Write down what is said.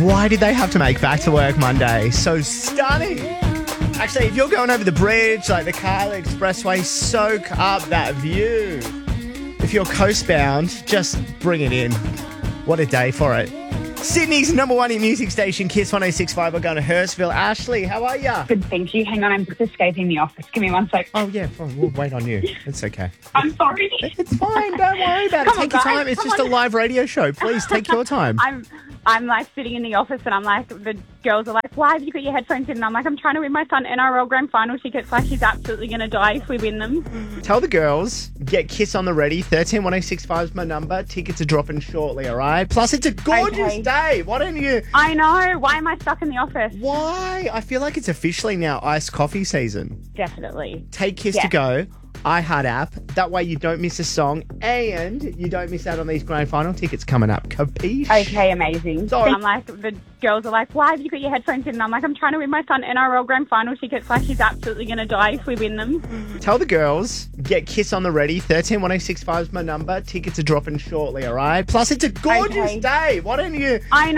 Why did they have to make Back to Work Monday so stunning? Actually, if you're going over the bridge, like the Kyle Expressway, soak up that view. If you're coastbound, just bring it in. What a day for it. Sydney's number one hit music station, Kiss 106.5. We're going to Hurstville. Ashley, how are ya? Good, thank you. Hang on, I'm just escaping the office. Give me 1 sec. Oh, yeah, fine. We'll wait on you. It's okay. I'm sorry. It's fine. Don't worry about it. Come on, Take your guys. time. It's Come just on. a live radio show. Please take your time. I'm like sitting in the office and I'm like, the girls are like, why have you got your headphones in? And I'm like, I'm trying to win my son NRL Grand Final tickets. Like, he's absolutely going to die if we win them. Tell the girls, get Kiss on the ready. 131065 is my number. Tickets are dropping shortly, all right? Plus, it's a gorgeous Okay. day. Why don't you... I know. Why am I stuck in the office? Why? I feel like it's officially now iced coffee season. Definitely. Take Kiss Yeah. to go. iHeart app. That way you don't miss a song and you don't miss out on these grand final tickets coming up. Capiche? Okay, amazing. Sorry. I'm like, the girls are like, why have you got your headphones in? And I'm like, I'm trying to win my son NRL Grand Final tickets. Like, he's absolutely going to die if we win them. Tell the girls, get Kiss on the ready. 131065 is my number. Tickets are dropping shortly, all right? Plus, it's a gorgeous Okay. day. Why don't you... I know.